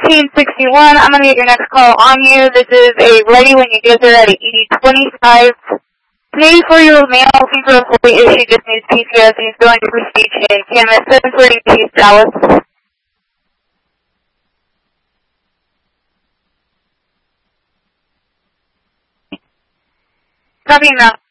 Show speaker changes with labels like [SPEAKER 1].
[SPEAKER 1] 1361, I'm going to get your next call on you. This is a ready when you get there at ED25. Today for your male, looking for a fully issued, just needs PCS, and he's going to prestige in Camas 740 East Dallas. Copy now.